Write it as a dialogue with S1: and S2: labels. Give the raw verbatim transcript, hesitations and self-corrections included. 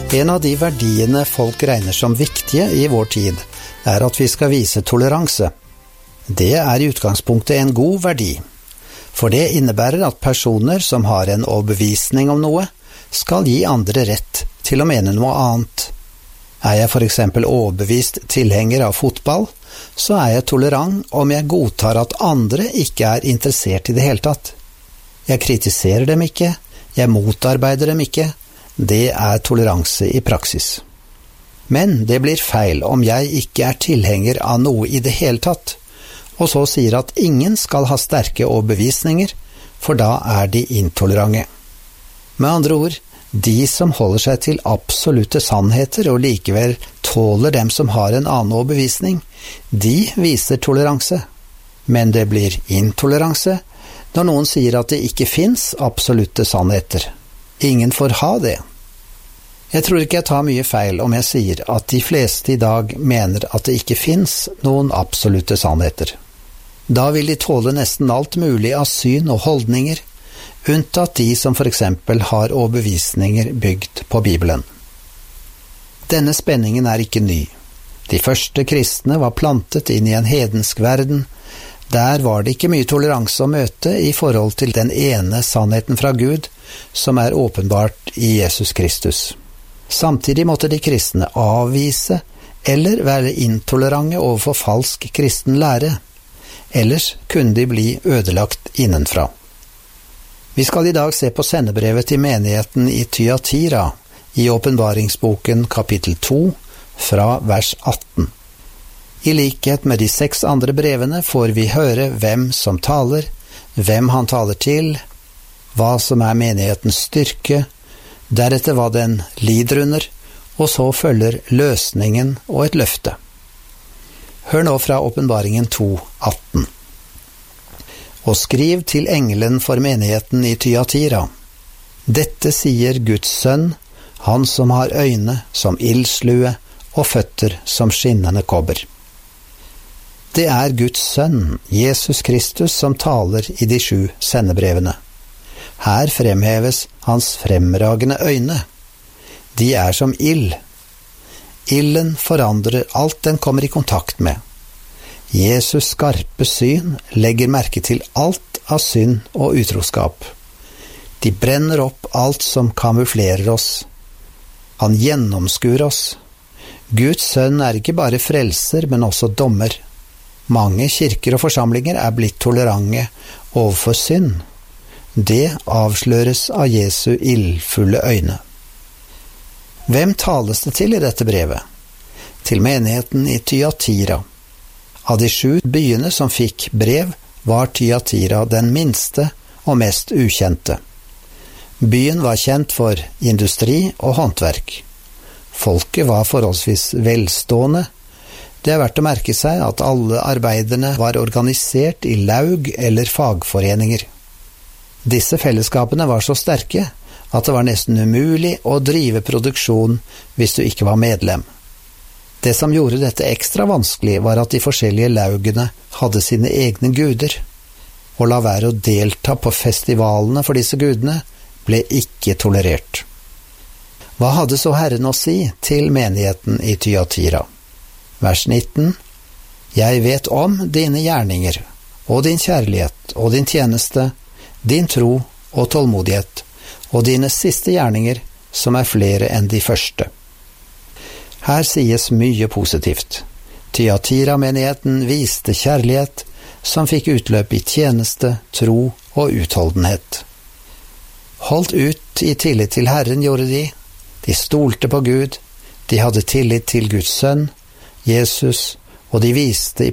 S1: En av de verdiene folk regner som viktige i vår tid, er at vi skal vise toleranse. Det er i utgangspunktet en god verdi, for det innebærer at personer som har en overbevisning om noe, skal gi andre rett til å mene noe annet. Er jeg for eksempel overbevist tilhenger av fotball, så er jeg tolerant om jeg godtar at andre ikke er interessert i det hele tatt. Jeg kritiserer dem ikke, jeg motarbeider dem ikke. Det er toleranse i praksis. Men det blir feil om jeg ikke er tilhenger av noe i det hele tatt, og så sier at ingen skal ha sterke overbevisninger, for da er de intolerante. Med andre ord, de som holder seg til absolutte sannheter og likevel tåler dem som har en annen overbevisning, de viser toleranse. Men det blir intoleranse når noen sier at det ikke finnes absolutte sannheter. Ingen får ha det. Jeg tror ikke jeg tar mye feil om jeg sier at de fleste i dag mener at det ikke finnes noen absolutte sannheter. Da vil de tåle nesten alt mulig av syn og holdninger, unntatt de som for eksempel har overbevisninger bygd på Bibelen. Denne spenningen er ikke ny. De første kristne var plantet inn i en hedensk verden. Der var det ikke mye toleranse å møte i forhold til den ene sannheten fra Gud, som er åpenbart i Jesus Kristus. Samtidig måtte de kristne avvise eller være intolerante overfor falsk kristen lære, ellers kunne de bli ødelagt innenfra. Vi skal i dag se på sendebrevet til menigheten i Thyatira, i åpenbaringsboken kapittel to, fra vers atten. I likhet med de seks andre brevene får vi høre hvem som taler, hvem han taler til, hva som er menighetens styrke, deretter hva den lider under, og så følger løsningen og et løfte. Hør nå fra åpenbaringen to, atten. Og skriv til engelen for menigheten i Thyatira. Dette sier Guds sønn, han som har øyne som ildslue og føtter som skinnende kobber. Det er Guds sønn, Jesus Kristus, som taler i de sju sendebrevene. Her fremheves hans fremragende øyne. De er som ild. Ilden forandrer alt den kommer i kontakt med. Jesus skarpe syn legger merke til alt av synd og utroskap. De brenner opp alt som kamuflerer oss. Han gjennomskuer oss. Guds sønn er ikke bare frelser, men også dommer. Mange kirker og forsamlinger er blitt tolerante overfor synd. Det avsløres av Jesu ildfulle øyne. Hvem tales det til i dette brevet? Til menigheten i Thyatira. Av de sju byene som fikk brev, var Thyatira den minste og mest ukjente. Byen var kjent for industri og håndverk. Folket var forholdsvis velstående. Det er verdt å merke seg at alle arbeiderne var organisert i laug eller fagforeninger. Disse fellesskapene var så sterke at det var nesten umulig å drive produksjon hvis du ikke var medlem. Det som gjorde dette ekstra vanskelig var at de forskjellige laugene hadde sine egne guder. Å la være å delta på festivalene for disse gudene ble ikke tolerert. Hva hadde så Herren å si til menigheten i Thyatira? Vers nitten. Jeg vet om dine gjerninger, og din kjærlighet, og din tjeneste, din tro og tålmodighet, og dine siste gjerninger, som er flere enn de første. Her sies mye positivt. Thyatira-menigheten viste kjærlighet, som fikk utløp i tjeneste, tro og utholdenhet. Holdt ut i tillit til Herren gjorde de. De stolte på Gud, de hadde tillit til Guds sønn, Jesus, og de viste i